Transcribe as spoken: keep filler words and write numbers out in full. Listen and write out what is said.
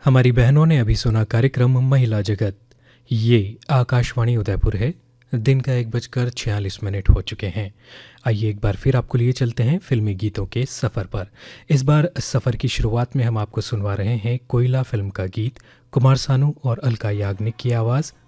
हमारी बहनों ने अभी सुना कार्यक्रम महिला जगत। ये आकाशवाणी उदयपुर है। दिन का एक बजकर छियालीस मिनट हो चुके हैं। आइए एक बार फिर आपको लिए चलते हैं फिल्मी गीतों के सफ़र पर। इस बार सफ़र की शुरुआत में हम आपको सुनवा रहे हैं कोयला फिल्म का गीत, कुमार सानू और अलका याग्निक की आवाज़